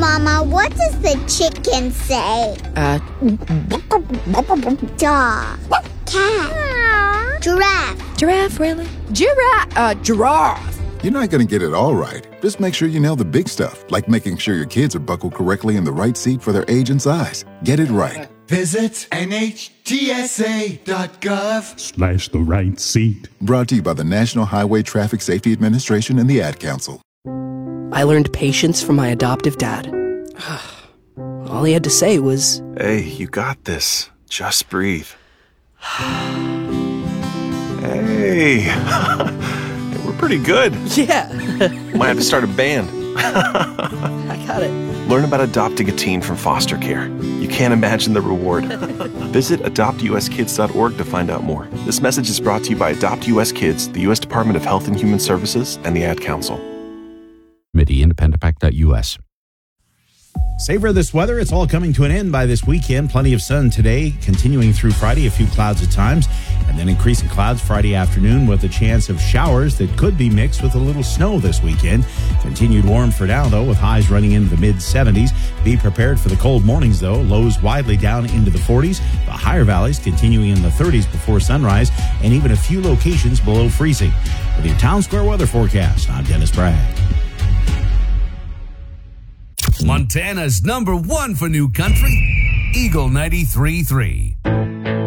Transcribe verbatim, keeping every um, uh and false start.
Mama, what does the chicken say? Uh, Dog. Cat. Giraffe. Giraffe, really? Giraffe. Uh, giraffe. You're not going to get it all right. Just make sure you nail the big stuff, like making sure your kids are buckled correctly in the right seat for their age and size. Get it right. Visit N H T S A dot gov slash the right seat. Brought to you by the National Highway Traffic Safety Administration and the Ad Council. I learned patience from my adoptive dad. All he had to say was, "Hey, you got this. Just breathe." Hey, we're pretty good. Yeah. Might have to start a band. I got it. Learn about adopting a teen from foster care. You can't imagine the reward. Visit adopt u s kids dot org to find out more. This message is brought to you by Adopt U S Kids, the U S Department of Health and Human Services, and the Ad Council. Committee, independent pac dot u s. Savor this weather. It's all coming to an end by this weekend. Plenty of sun today, continuing through Friday, a few clouds at times, and then increasing clouds Friday afternoon with a chance of showers that could be mixed with a little snow this weekend. Continued warm for now, though, with highs running into the mid seventies. Be prepared for the cold mornings, though. Lows widely down into the forties. The higher valleys continuing in the thirties before sunrise, and even a few locations below freezing. With your Town Square weather forecast, I'm Dennis Bragg. Montana's number one for new country, Eagle ninety-three point three.